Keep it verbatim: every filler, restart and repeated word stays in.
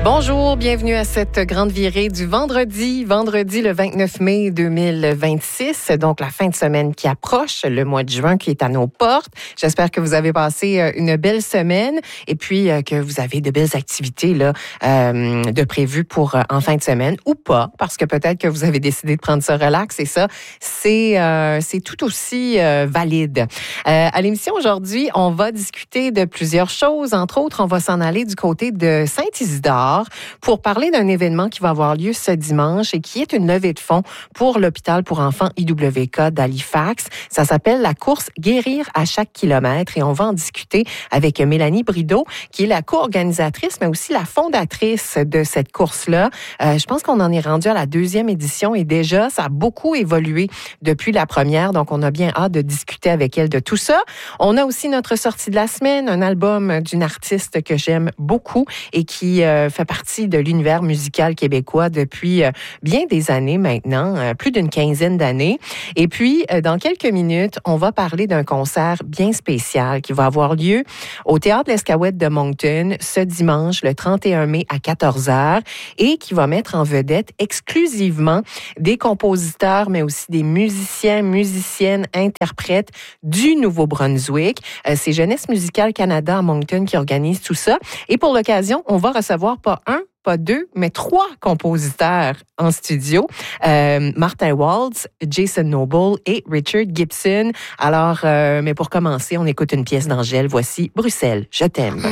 Bonjour, bienvenue à cette grande virée du vendredi, vendredi le vingt-neuf mai deux mille vingt-six, donc la fin de semaine qui approche, le mois de juin qui est à nos portes. J'espère que vous avez passé une belle semaine et puis que vous avez de belles activités là euh, de prévues pour en fin de semaine ou pas, parce que peut-être que vous avez décidé de prendre ça relax et ça, c'est euh, c'est tout aussi euh, valide. Euh, à l'émission aujourd'hui, on va discuter de plusieurs choses, entre autres, on va s'en aller du côté de Saint-Isidore pour parler d'un événement qui va avoir lieu ce dimanche et qui est une levée de fonds pour l'hôpital pour enfants I W K d'Halifax. Ça s'appelle la course Guérir à chaque kilomètre et on va en discuter avec Mélanie Brideau, qui est la co-organisatrice, mais aussi la fondatrice de cette course-là. Euh, je pense qu'on en est rendu à la deuxième édition et déjà, ça a beaucoup évolué depuis la première, donc on a bien hâte de discuter avec elle de tout ça. On a aussi notre sortie de la semaine, un album d'une artiste que j'aime beaucoup et qui euh, fait partie de l'univers musical québécois depuis euh, bien des années maintenant, euh, plus d'une quinzaine d'années. Et puis, euh, dans quelques minutes, on va parler d'un concert bien spécial qui va avoir lieu au Théâtre L'Escaouette de Moncton ce dimanche, le trente et un mai à quatorze heures et qui va mettre en vedette exclusivement des compositeurs, mais aussi des musiciens, musiciennes, interprètes du Nouveau-Brunswick. Euh, c'est Jeunesse musicale Canada à Moncton qui organise tout ça. Et pour l'occasion, on va recevoir pas un, pas deux, mais trois compositeurs en studio. Euh, Martin Waltz, Jason Noble et Richard Gibson. Alors, euh, mais pour commencer, on écoute une pièce d'Angèle. Voici Bruxelles, je t'aime.